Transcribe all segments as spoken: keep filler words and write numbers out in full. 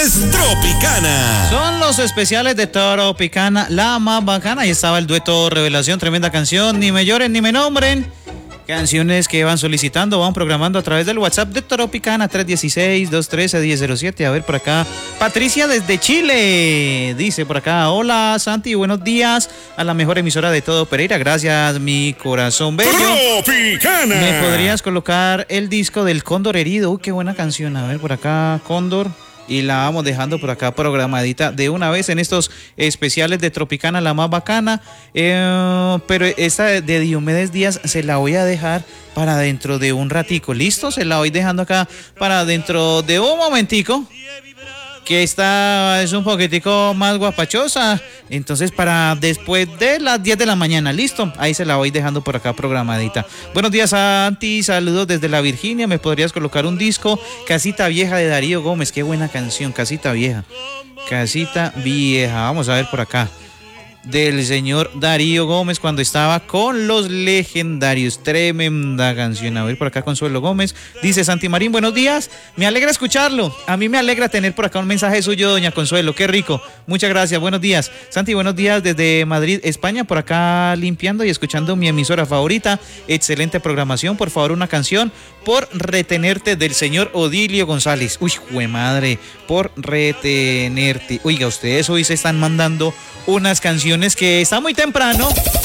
es Tropicana. Son los especiales de Tropicana, la más bacana. Ahí estaba el dueto Revelación, tremenda canción. Ni me lloren ni me nombren. Canciones que van solicitando, van programando a través del WhatsApp de Tropicana tres uno seis, dos uno tres, uno cero cero siete. A ver por acá, Patricia desde Chile, dice por acá: hola Santi, buenos días a la mejor emisora de todo Pereira. Gracias, mi corazón bello. Tropicana. ¿Me podrías colocar el disco del Cóndor Herido? Uy, qué buena canción. A ver por acá, Cóndor. Y la vamos dejando por acá programadita de una vez en estos especiales de Tropicana, la más bacana. Eh, pero esta de Diomedes Díaz se la voy a dejar para dentro de un ratico. ¿Listo? Se la voy dejando acá para dentro de un momentico. Que esta es un poquitico más guapachosa. Entonces para después de las diez de la mañana. ¿Listo? Ahí se la voy dejando por acá programadita. Buenos días, Santi. Saludos desde la Virginia. ¿Me podrías colocar un disco? Casita Vieja de Darío Gómez. Qué buena canción. Casita Vieja. Casita Vieja. Vamos a ver por acá. Del señor Darío Gómez cuando estaba con los Legendarios. Tremenda canción. A ver por acá, Consuelo Gómez. Dice: Santi Marín, buenos días. Me alegra escucharlo. A mí me alegra tener por acá un mensaje suyo, doña Consuelo. Qué rico. Muchas gracias. Buenos días. Santi, buenos días desde Madrid, España. Por acá limpiando y escuchando mi emisora favorita. Excelente programación. Por favor, una canción: Por retenerte, del señor Odilio González. Uy, jue madre. Por retenerte. Oiga, ustedes hoy se están mandando unas canciones que está muy temprano,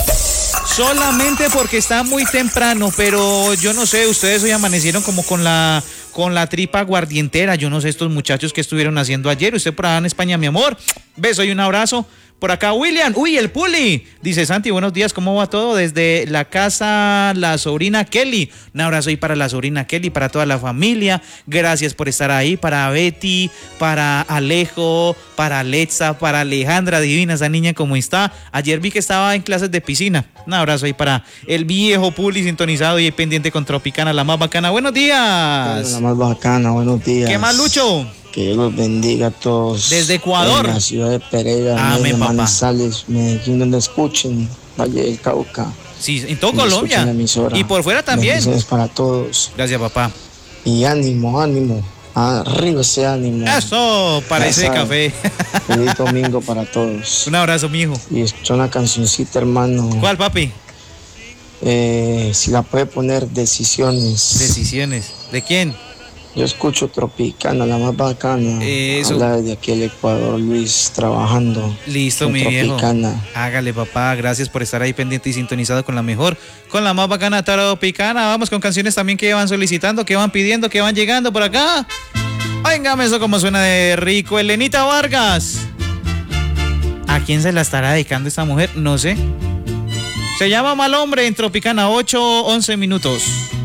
solamente porque está muy temprano, pero yo no sé, ustedes hoy amanecieron como con la con la tripa aguardientera. Yo no sé estos muchachos que estuvieron haciendo ayer. Usted por allá en España, mi amor, beso y un abrazo. Por acá, William, uy, el Puli. Dice: Santi, buenos días, ¿cómo va todo? Desde la casa, la sobrina Kelly. Un abrazo ahí para la sobrina Kelly, para toda la familia. Gracias por estar ahí. Para Betty, para Alejo, para Alexa, para Alejandra, divina esa niña como está. Ayer vi que estaba en clases de piscina. Un abrazo ahí para el viejo Puli sintonizado y pendiente con Tropicana, la más bacana. Buenos días. La más bacana, buenos días. ¿Qué más, Lucho? Que Dios los bendiga a todos. Desde Ecuador. En la ciudad de Pereira, Amén, papá. Manizales, Medellín, donde escuchen, Valle del Cauca. Sí, en todo Colombia. Y por fuera también. Bendiciones para todos. Gracias, papá. Y ánimo, ánimo. Arriba ese ánimo. Eso, parece café. Feliz domingo para todos. Un abrazo, mijo. Y escucha una cancioncita, hermano. ¿Cuál, papi? Eh, si la puede poner, Decisiones. Decisiones. ¿De quién? Yo escucho Tropicana, la más bacana. Eso. Habla desde aquí el Ecuador, Luis, trabajando. Listo, mi Tropicana. viejo. Hágale, papá. Gracias por estar ahí pendiente y sintonizado con la mejor, con la más bacana Tropicana. Vamos con canciones también que van solicitando, que van pidiendo, que van llegando por acá. Óigame eso como suena de rico. Elenita Vargas. ¿A quién se la estará dedicando esta mujer? No sé. Se llama Mal Hombre en Tropicana, ocho once minutos.